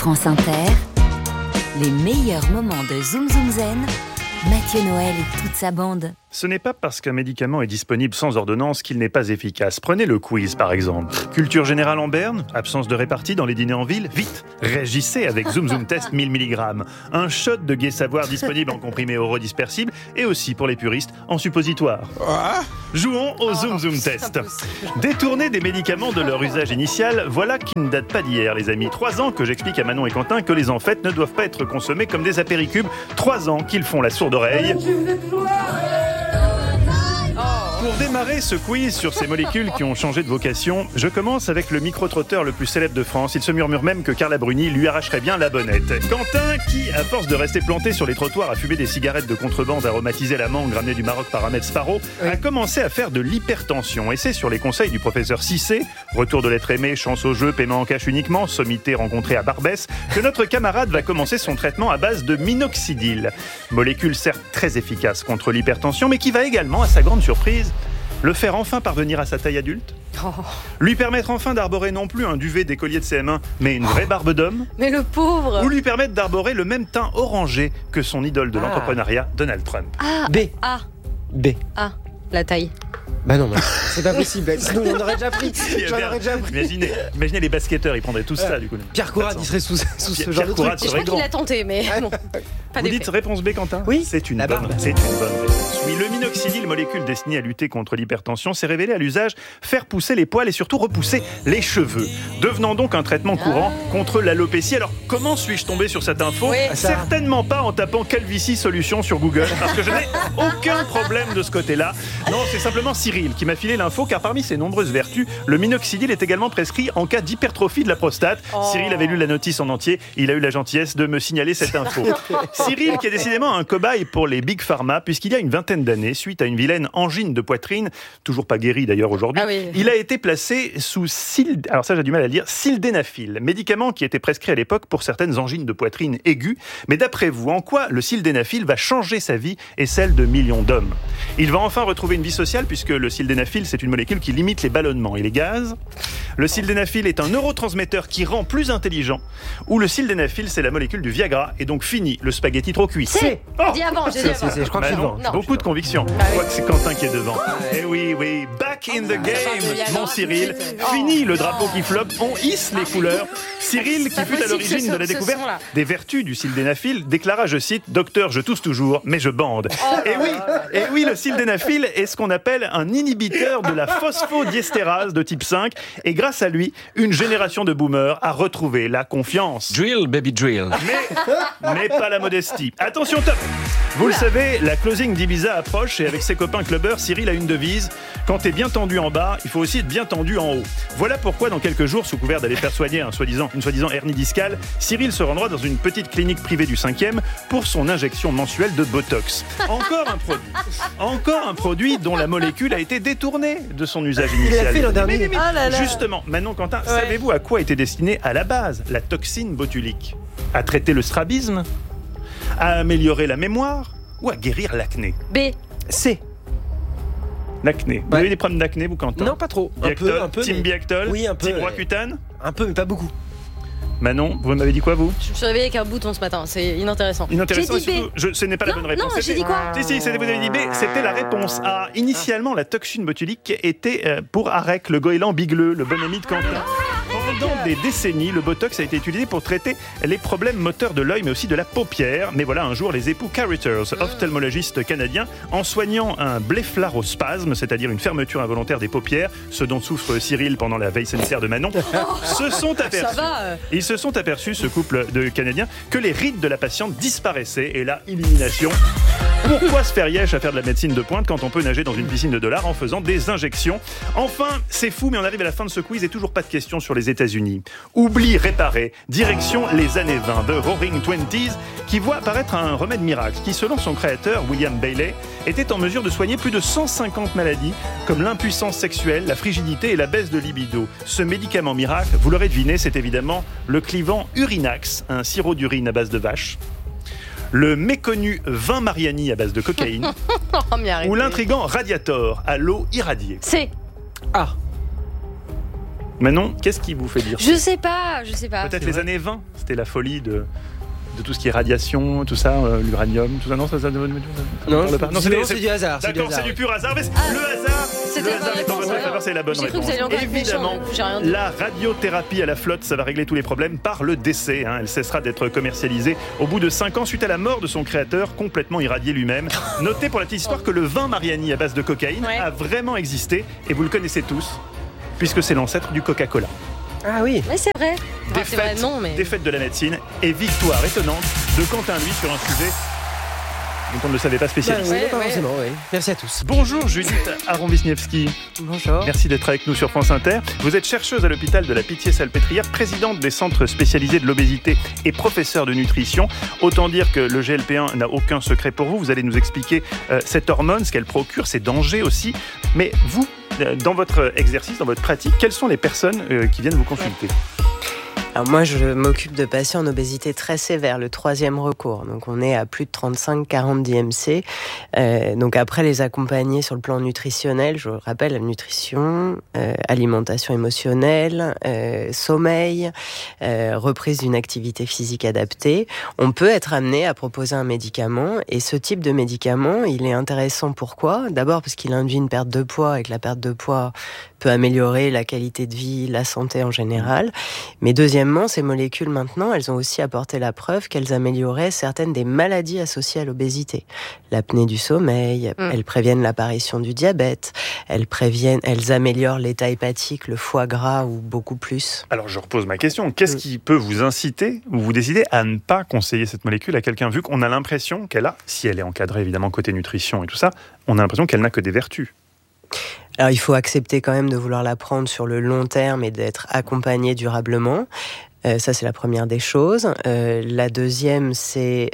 France Inter, les meilleurs moments de Zoom Zoom Zen, Mathieu Noël et toute sa bande. Ce n'est pas parce qu'un médicament est disponible sans ordonnance qu'il n'est pas efficace. Prenez le quiz par exemple. Culture générale en berne, absence de répartie dans les dîners en ville. Vite, réagissez avec Zoom Zoom Test 1000 mg. Un shot de gai savoir disponible en comprimé orodispersible et aussi pour les puristes en suppositoire. Jouons au Zoom Zoom Test. Détourner des médicaments de leur usage initial, voilà qui ne date pas d'hier les amis. 3 ans que j'explique à Manon et Quentin que les enfêtes ne doivent pas être consommés comme des apéricubes. 3 ans qu'ils font la sourde oreille. Pour démarrer ce quiz sur ces molécules qui ont changé de vocation, je commence avec le micro-trotteur le plus célèbre de France. Il se murmure même que Carla Bruni lui arracherait bien la bonnette. Quentin, qui, à force de rester planté sur les trottoirs à fumer des cigarettes de contrebande aromatisées à la mangue ramenées du Maroc par Ahmed Sparrow, a commencé à faire de l'hypertension. Et c'est sur les conseils du professeur Cissé, retour de l'être aimé, chance au jeu, paiement en cash uniquement, sommité rencontrée à Barbès, que notre camarade va commencer son traitement à base de minoxidil. Molécule certes très efficace contre l'hypertension, mais qui va également, à sa grande surprise, le faire enfin parvenir à sa taille adulte. Lui permettre enfin d'arborer non plus un duvet d'écolier de CM1, mais une vraie barbe d'homme. Mais le pauvre. Ou lui permettre d'arborer le même teint orangé que son idole de l'entrepreneuriat, Donald Trump. B. La taille. Bah non, c'est pas possible. Sinon, j'en aurais déjà pris. Imaginez les basketteurs, ils prendraient tous ça du coup. Pierre Courade, il serait sous ce genre de truc. Je crois qu'il a tenté, mais bon. Vous dites réponse B, Quentin ? Oui. C'est une bonne réponse. Oui, le minoxidil, molécule destinée à lutter contre l'hypertension, s'est révélé à l'usage faire pousser les poils et surtout repousser les cheveux, devenant donc un traitement courant contre l'alopécie. Alors, comment suis-je tombé sur cette info ? Certainement pas en tapant calvitie solution sur Google, parce que je n'ai aucun problème de ce côté-là. Non, c'est simplement Cyril qui m'a filé l'info, car parmi ses nombreuses vertus, le minoxidil est également prescrit en cas d'hypertrophie de la prostate. Cyril avait lu la notice en entier, il a eu la gentillesse de me signaler cette info. Cyril qui est décidément un cobaye pour les Big Pharma, puisqu'il y a une vingtaine d'années, suite à une vilaine angine de poitrine, toujours pas guérie d'ailleurs aujourd'hui, il a été placé sous sildenafil, médicament qui était prescrit à l'époque pour certaines angines de poitrine aiguës. Mais d'après vous, en quoi le sildenafil va changer sa vie et celle de millions d'hommes ? Il va enfin retrouver une vie sociale, puisque le sildenafil, c'est une molécule qui limite les ballonnements et les gaz. Le sildenafil est un neurotransmetteur qui rend plus intelligent. Ou le sildenafil, c'est la molécule du Viagra, et donc fini le spaghetti trop cuit. Dis avant, j'ai dit avant. Je crois que c'est bon. Beaucoup de conviction. Je crois que c'est Quentin qui est devant. Et oui, back in the game, mon Cyril. Fini le drapeau qui flotte, on hisse les couleurs. Cyril, qui fut à l'origine de la découverte des vertus du sildenafil, déclara, je cite, « Docteur, je tousse toujours, mais je bande ». Et oui, le sildenafil est ce qu'on appelle un inhibiteur de la phosphodiesterase de type 5. Et grâce à lui, une génération de boomers a retrouvé la confiance. Drill, baby drill. Mais pas la modestie. Attention, top. Vous le savez, la closing d'Ibiza approche et avec ses copains clubbers, Cyril a une devise. Quand t'es bien tendu en bas, il faut aussi être bien tendu en haut. Voilà pourquoi dans quelques jours, sous couvert d'aller faire soigner une soi-disant hernie discale, Cyril se rendra dans une petite clinique privée du 5e pour son injection mensuelle de Botox. Encore un produit dont la molécule a été détournée de son usage initial. Il l'a fait l'an dernier. Justement, Manon, Quentin, savez-vous à quoi était destinée à la base la toxine botulique ? À traiter le strabisme ? À améliorer la mémoire ou à guérir l'acné ? B. C. L'acné. Vous avez des problèmes d'acné, vous, Quentin ? Non, pas trop. Biactol, Un peu. Team Biactol ? Oui, un peu. Team Roaccutane ? Un peu, mais pas beaucoup. Manon, vous m'avez dit quoi, vous ? Je me suis réveillée avec un bouton ce matin, c'est inintéressant. J'ai dit B. surtout, ce n'est pas la bonne réponse. Non, j'ai dit quoi ? Si, vous avez dit B, c'était la réponse A. Initialement, la toxine botulique était pour Arec, le goéland bigleux, le bon ami de Quentin. Pendant des décennies, le Botox a été utilisé pour traiter les problèmes moteurs de l'œil, mais aussi de la paupière. Mais voilà, un jour, les époux Carruthers, ophtalmologistes canadiens, en soignant un blépharospasme, c'est-à-dire une fermeture involontaire des paupières, ce dont souffre Cyril pendant la veille sanitaire de Manon, Ils se sont aperçus, ce couple de Canadiens, que les rides de la patiente disparaissaient. Et là, illumination. Pourquoi se faire yèche à faire de la médecine de pointe quand on peut nager dans une piscine de dollars en faisant des injections ? Enfin, c'est fou, mais on arrive à la fin de ce quiz et toujours pas de questions sur les États-Unis. Oubli réparé, direction les années 20, The Roaring Twenties, qui voit apparaître un remède miracle qui, selon son créateur, William Bailey, était en mesure de soigner plus de 150 maladies, comme l'impuissance sexuelle, la frigidité et la baisse de libido. Ce médicament miracle, vous l'aurez deviné, c'est évidemment le clivant Urinax, un sirop d'urine à base de vache. Le méconnu vin Mariani à base de cocaïne, ou l'intrigant Radiator à l'eau irradiée. C. A. Manon, qu'est-ce qui vous fait dire Je sais pas. Peut-être les années 20, c'était la folie de tout ce qui est radiation, tout ça, l'uranium, tout ça. Non, c'est du hasard. D'accord, c'est du pur hasard. Mais le hasard, C'était la bonne est en votre réponse, faveur, c'est la bonne J'ai cru que réponse. vous alliez encore être Évidemment, méchant, j'ai rien dit. la radiothérapie à la flotte, ça va régler tous les problèmes par le décès. Elle cessera d'être commercialisée au bout de 5 ans suite à la mort de son créateur, complètement irradié lui-même. Notez pour la petite histoire que le vin Mariani à base de cocaïne a vraiment existé, et vous le connaissez tous, puisque c'est l'ancêtre du Coca-Cola. Ah oui. Mais c'est vrai. C'est vrai, non, mais... Défaite de la médecine et victoire étonnante de Quentin Lui sur un sujet dont on ne le savait pas spécialiste. Oui, pas forcément, oui. Merci à tous. Bonjour Judith Aron-Wisniewski. Bonjour. Merci d'être avec nous sur France Inter. Vous êtes chercheuse à l'hôpital de la Pitié-Salpêtrière, présidente des centres spécialisés de l'obésité et professeure de nutrition. Autant dire que le GLP-1 n'a aucun secret pour vous. Vous allez nous expliquer cette hormone, ce qu'elle procure, ses dangers aussi. Mais vous, dans votre exercice, dans votre pratique, quelles sont les personnes qui viennent vous consulter ? Alors moi, je m'occupe de patients en obésité très sévère, le 3e recours. Donc on est à plus de 35-40 d'IMC. Donc après les accompagner sur le plan nutritionnel, je rappelle la nutrition, alimentation émotionnelle, sommeil, reprise d'une activité physique adaptée. On peut être amené à proposer un médicament, et ce type de médicament, il est intéressant. Pourquoi ? D'abord parce qu'il induit une perte de poids, et que la perte de poids peut améliorer la qualité de vie, la santé en général. Mais deuxièmement, ces molécules maintenant, elles ont aussi apporté la preuve qu'elles amélioraient certaines des maladies associées à l'obésité. L'apnée du sommeil, elles préviennent l'apparition du diabète, elles améliorent l'état hépatique, le foie gras ou beaucoup plus. Alors je repose ma question, qu'est-ce qui peut vous inciter ou vous décider à ne pas conseiller cette molécule à quelqu'un, vu qu'on a l'impression qu'elle a, si elle est encadrée évidemment côté nutrition et tout ça, on a l'impression qu'elle n'a que des vertus? Alors il faut accepter quand même de vouloir la prendre sur le long terme et d'être accompagné durablement. Ça, c'est la première des choses. La deuxième, c'est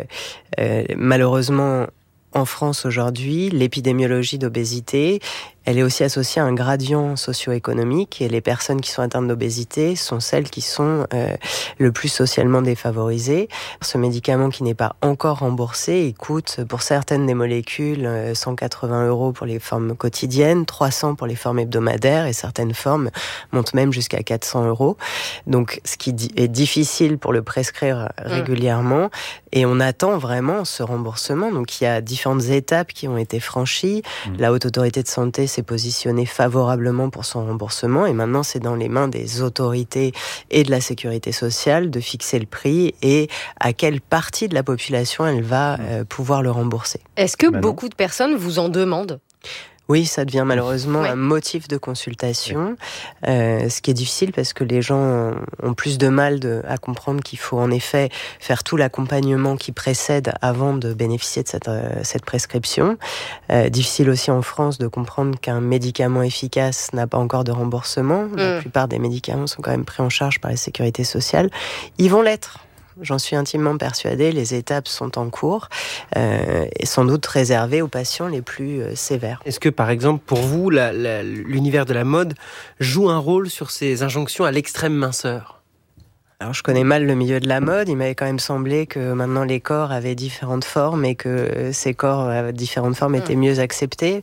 malheureusement en France aujourd'hui, l'épidémiologie d'obésité, elle est aussi associée à un gradient socio-économique, et les personnes qui sont atteintes d'obésité sont celles qui sont le plus socialement défavorisées. Ce médicament qui n'est pas encore remboursé, il coûte pour certaines des molécules 180 € pour les formes quotidiennes, 300 pour les formes hebdomadaires, et certaines formes montent même jusqu'à 400 €. Donc ce qui est difficile pour le prescrire régulièrement, et on attend vraiment ce remboursement. Donc il y a différentes étapes qui ont été franchies. La Haute Autorité de Santé s'est positionnée favorablement pour son remboursement, et maintenant c'est dans les mains des autorités et de la sécurité sociale de fixer le prix et à quelle partie de la population elle va pouvoir le rembourser. Est-ce que beaucoup de personnes vous en demandent ? Oui, ça devient malheureusement un motif de consultation, ce qui est difficile parce que les gens ont plus de mal à comprendre qu'il faut en effet faire tout l'accompagnement qui précède avant de bénéficier de cette prescription. Difficile aussi en France de comprendre qu'un médicament efficace n'a pas encore de remboursement. La plupart des médicaments sont quand même pris en charge par la sécurité sociale. Ils vont l'être. J'en suis intimement persuadée, les étapes sont en cours et sans doute réservées aux patients les plus sévères. Est-ce que, par exemple, pour vous, l'univers de la mode joue un rôle sur ces injonctions à l'extrême minceur ? Alors, je connais mal le milieu de la mode. Il m'avait quand même semblé que maintenant les corps avaient différentes formes et que ces corps à différentes formes étaient mieux acceptés.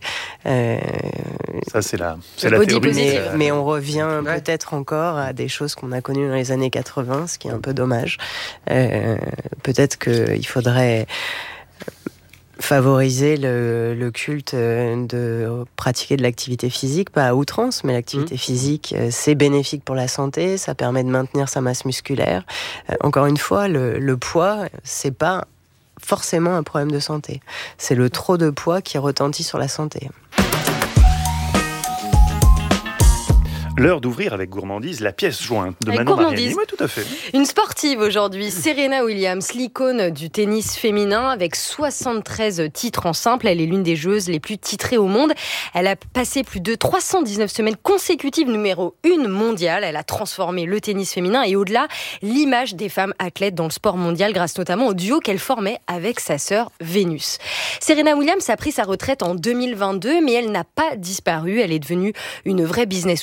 Ça, c'est la théorie. Mais on revient peut-être encore à des choses qu'on a connues dans les années 80, ce qui est un peu dommage. Peut-être qu'il faudrait favoriser le culte de pratiquer de l'activité physique, pas à outrance, mais l'activité physique, c'est bénéfique pour la santé, ça permet de maintenir sa masse musculaire. Encore une fois, le poids, c'est pas forcément un problème de santé. C'est le trop de poids qui retentit sur la santé. L'heure d'ouvrir avec gourmandise la pièce jointe de avec Manon Mariani. Oui, tout à fait. Une sportive aujourd'hui, Serena Williams, l'icône du tennis féminin avec 73 titres en simple. Elle est l'une des joueuses les plus titrées au monde. Elle a passé plus de 319 semaines consécutives numéro 1 mondiale. Elle a transformé le tennis féminin et au-delà, l'image des femmes athlètes dans le sport mondial grâce notamment au duo qu'elle formait avec sa sœur Vénus. Serena Williams a pris sa retraite en 2022, mais elle n'a pas disparu. Elle est devenue une vraie businesswoman en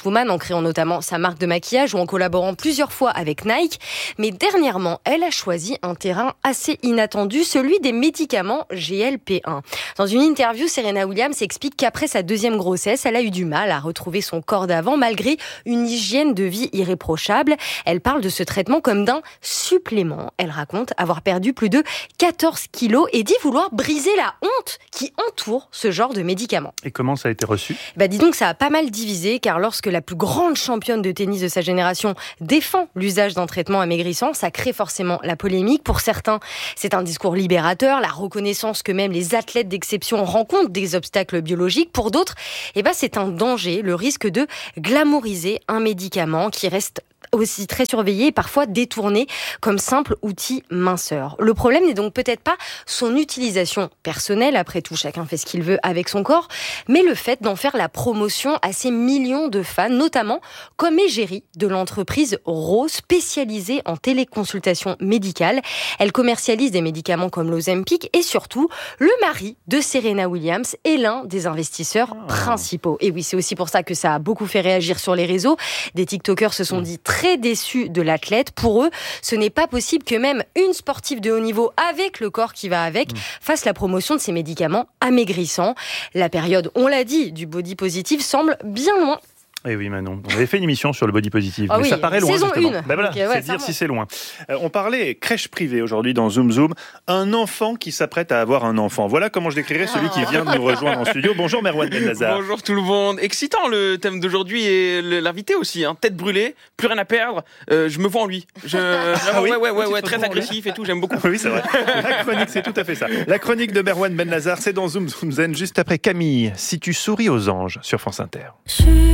créant notamment sa marque de maquillage ou en collaborant plusieurs fois avec Nike. Mais dernièrement, elle a choisi un terrain assez inattendu, celui des médicaments GLP-1. Dans une interview, Serena Williams explique qu'après sa deuxième grossesse, elle a eu du mal à retrouver son corps d'avant malgré une hygiène de vie irréprochable. Elle parle de ce traitement comme d'un supplément. Elle raconte avoir perdu plus de 14 kilos et dit vouloir briser la honte qui entoure ce genre de médicaments. Et comment ça a été reçu ? Dis donc, ça a pas mal divisé, car lorsque la plus grande championne de tennis de sa génération défend l'usage d'un traitement amaigrissant, ça crée forcément la polémique. Pour certains, c'est un discours libérateur, la reconnaissance que même les athlètes d'exception rencontrent des obstacles biologiques. Pour d'autres, c'est un danger, le risque de glamouriser un médicament qui reste aussi très surveillé et parfois détourné comme simple outil minceur. Le problème n'est donc peut-être pas son utilisation personnelle, après tout chacun fait ce qu'il veut avec son corps, mais le fait d'en faire la promotion à ces millions de fans, notamment comme égérie de l'entreprise Ro, spécialisée en téléconsultation médicale. Elle commercialise des médicaments comme l'Ozempic et surtout, le mari de Serena Williams est l'un des investisseurs principaux. Et oui, c'est aussi pour ça que ça a beaucoup fait réagir sur les réseaux. Des TikTokers se sont dit très déçus de l'athlète. Pour eux, ce n'est pas possible que même une sportive de haut niveau, avec le corps qui va avec, fasse la promotion de ces médicaments amaigrissants. La période, on l'a dit, du body positive semble bien loin. Eh oui, Manon. On avait fait une émission sur le body positive, mais oui, ça paraît loin. saison justement. 1. Voilà, Okay, c'est dire si c'est loin. On parlait crèche privée aujourd'hui dans Zoom Zoom. Un enfant qui s'apprête à avoir un enfant. Voilà comment je décrirais celui qui vient de nous rejoindre en studio. Bonjour Merwan Bennazar. Bonjour tout le monde. Excitant le thème d'aujourd'hui et l'invité aussi. Tête brûlée, plus rien à perdre. Je me vois en lui. Ouais, très agressif et tout. J'aime beaucoup. Oui, c'est vrai. La chronique, c'est tout à fait ça. La chronique de Merwan Bennazar, c'est dans Zoom Zoom Zen juste après Camille. Si tu souris aux anges sur France Inter.